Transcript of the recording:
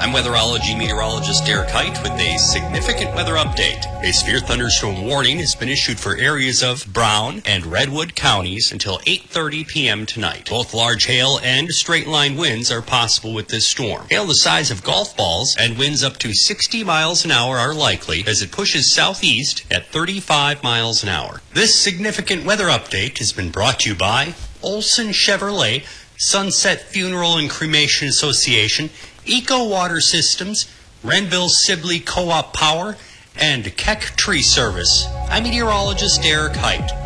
I'm weatherology meteorologist Derek Height with a significant weather update. A severe thunderstorm warning has been issued for areas of Brown and Redwood counties until 8:30 p.m. tonight. Both large hail and straight-line winds are possible with this storm. Hail the size of golf balls and winds up to 60 miles an hour are likely as it pushes southeast at 35 miles an hour. This significant weather update has been brought to you by Olson Chevrolet, Sunset Funeral and Cremation Association, Eco Water Systems, Renville Sibley Co-op Power, and Keck Tree Service. I'm meteorologist Derek Height.